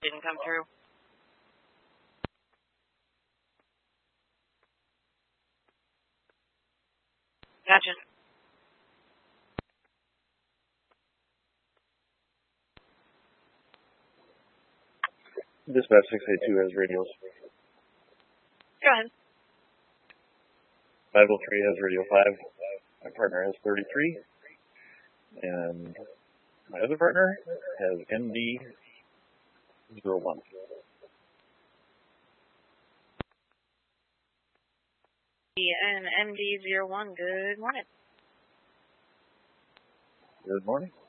Didn't come through. Gotcha. Dispatch 682 has radios. Go ahead. 503 has radio 5. My partner has 33. And my other partner has MD-01. And MD-01, good morning. Good morning.